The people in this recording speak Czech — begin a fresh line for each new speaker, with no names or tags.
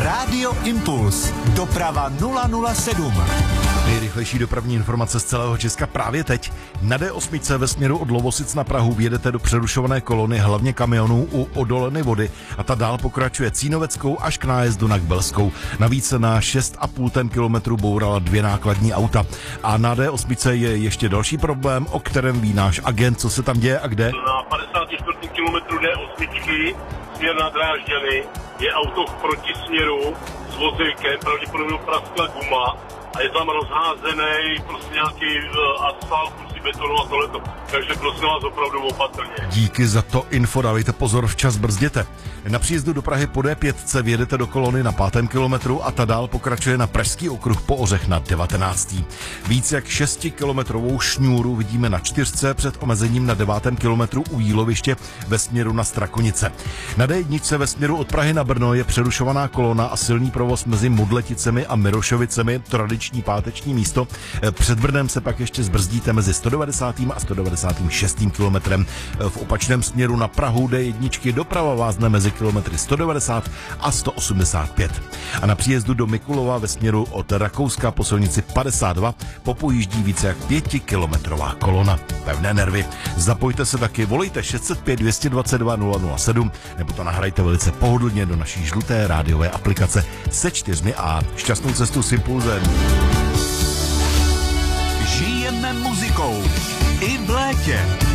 Rádio Impuls. Doprava 007.
Nejrychlejší dopravní informace z celého Česka právě teď. Na D8 ve směru od Lovosic na Prahu vjedete do přerušované kolony hlavně kamionů u Odoleny Vody a ta dál pokračuje Cínoveckou až k nájezdu na Kbelskou. Navíc se na 6,5 kilometru bourala 2 nákladní auta. A na D8 je ještě další problém, o kterém ví náš agent, co se tam děje a kde.
Na 54. kilometru D8 směr na Drážďany je auto v protisměru s vozíkem, pravděpodobně praskla guma a je tam rozházený prostě nějaký asfalt, betonu a tohleto. Takže prosím vás opravdu opatrně.
Díky za to info, dávejte pozor, včas brzděte. Na příjezdu do Prahy po D5 vjedete do kolony na 5. kilometru a ta dál pokračuje na Pražský okruh po Ořech na 19. Víc jak 6kilometrovou šňůru vidíme na 4 před omezením na 9. kilometru u Jíloviště ve směru na Strakonice. Na D1 ve směru od Prahy na Brno je přerušovaná kolona a silný provoz mezi Modleticemi a Mirošovicemi, tradiční páteční místo. Před Brnem se pak ještě zbrzdíte mezi 190. a 196. kilometrem. V opačném směru na Prahu D1 doprava vázne mezi kilometry 190 a 185. A na příjezdu do Mikulova ve směru od Rakouska po silnici 52 popojíždí více jak 5kilometrová kolona. Pevné nervy. Zapojte se taky, volejte 605 222 007 nebo to nahrajte velice pohodlně do naší žluté rádiové aplikace se 4A. Šťastnou cestu s Impulzem.
Žijeme muzikou i v létě.